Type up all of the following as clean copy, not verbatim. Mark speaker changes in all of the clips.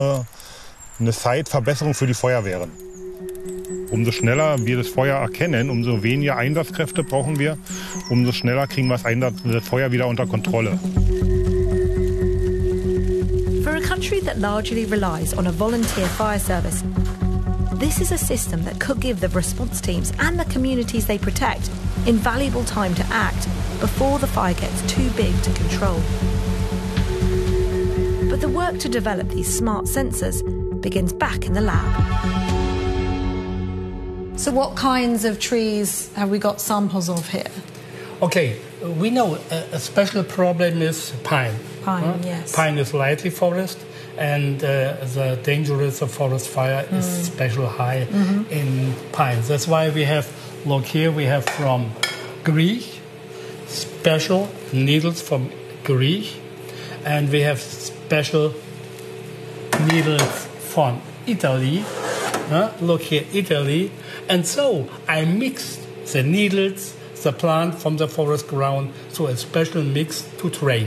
Speaker 1: Eine Zeitverbesserung für die Feuerwehren. Umso schneller wir das Feuer erkennen, umso weniger Einsatzkräfte brauchen wir, umso schneller kriegen wir das Feuer wieder unter Kontrolle.
Speaker 2: For a country that largely relies on a volunteer fire service, this is a system that could give the response teams and the communities they protect invaluable time to act before the fire gets too big to control. But the work to develop these smart sensors begins back in the lab.
Speaker 3: So what kinds of trees have we got samples of here?
Speaker 4: Okay, we know a special problem is pine.
Speaker 3: Pine, yes.
Speaker 4: Pine is lightly forest, and the dangerous of forest fire is special high in pine. That's why we have, look here, we have from Greece, special needles from Greece, and we have special needles from Italy. Look here, Italy. And so I mixed the needles, the plant from the forest ground, so a special mix to train.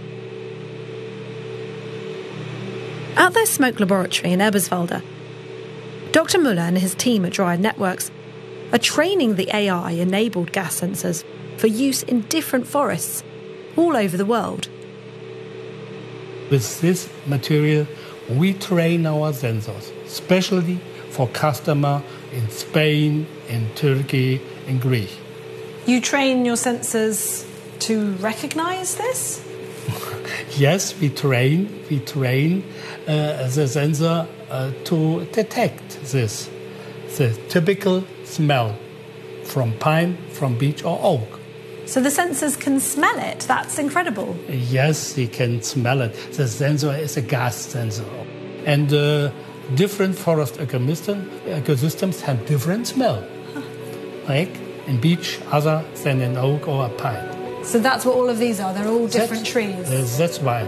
Speaker 2: At their smoke laboratory in Eberswalde, Dr. Müller and his team at Dryad Networks are training the AI-enabled gas sensors for use in different forests all over the world.
Speaker 4: With this material, we train our sensors, especially for customer in Spain, in Turkey, in Greece.
Speaker 3: You train your sensors to recognize this?
Speaker 4: Yes, we train the sensor to detect this, the typical smell from pine, from beech or oak.
Speaker 3: So the sensors can smell it? That's incredible.
Speaker 4: Yes, they can smell it. The sensor is a gas sensor. And different forest ecosystems have different smell. Like in beech, other than in oak or pine.
Speaker 3: So that's what all of these are? They're all different trees?
Speaker 4: That's why.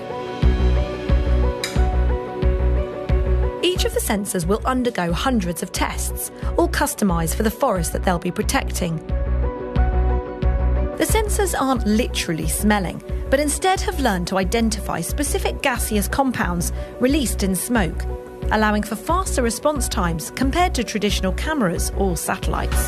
Speaker 2: Each of the sensors will undergo hundreds of tests, all customised for the forest that they'll be protecting. The sensors aren't literally smelling, but instead have learned to identify specific gaseous compounds released in smoke, allowing for faster response times compared to traditional cameras or satellites.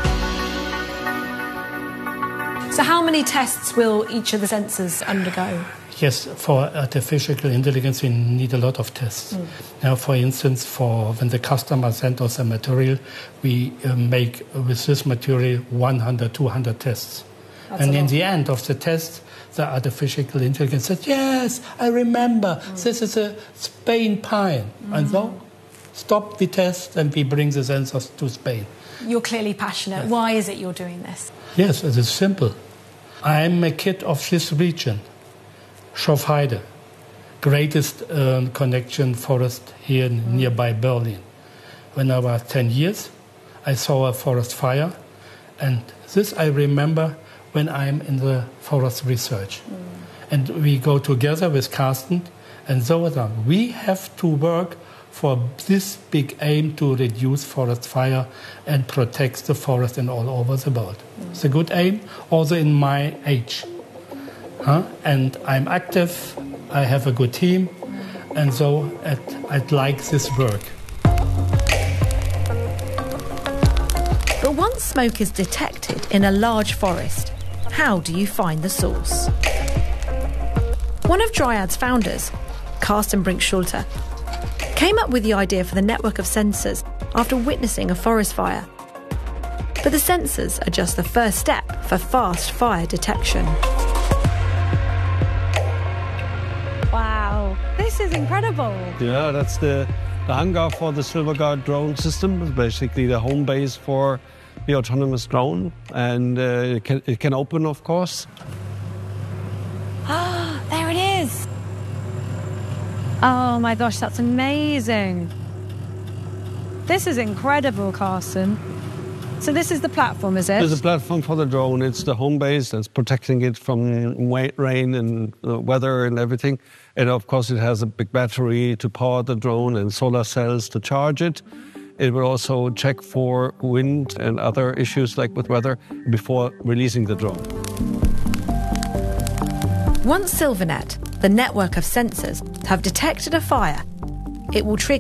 Speaker 3: So how many tests will each of the sensors undergo?
Speaker 4: Yes, for artificial intelligence, we need a lot of tests. Now, for instance, for when the customer sends us a material, we make with this material 100, 200 tests.
Speaker 3: That's
Speaker 4: and in the end of the test, the artificial intelligence says, yes, I remember, this is a Spain pine. And so, stop the test and we bring the sensors to Spain.
Speaker 3: You're clearly passionate. Yes. Why is it you're doing this?
Speaker 4: Yes, it is simple. I'm a kid of this region, Schorfheide, greatest connection forest here nearby Berlin. When I was 10 years, I saw a forest fire, and this I remember when I'm in the forest research. And we go together with Carsten and so on. We have to work for this big aim to reduce forest fire and protect the forest and all over the world. It's a good aim, also in my age. And I'm active, I have a good team, and so I'd like this work.
Speaker 2: But once smoke is detected in a large forest, how do you find the source? One of Dryad's founders, Carsten Brink-Schulte, came up with the idea for the network of sensors after witnessing a forest fire. But the sensors are just the first step for fast fire detection.
Speaker 3: Wow, this is incredible.
Speaker 5: Yeah, that's the hangar for the Silverguard drone system. It's basically the home base for the autonomous drone, and it can open, of course.
Speaker 3: Ah, there it is. Oh my gosh, that's amazing. This is incredible, Carsten. So this is the platform, is it?
Speaker 5: It's a platform for the drone. It's the home base that's protecting it from rain and weather and everything. And of course, it has a big battery to power the drone and solar cells to charge it. It will also check for wind and other issues like with weather before releasing the drone.
Speaker 2: Once Silvernet, the network of sensors, have detected a fire, it will trigger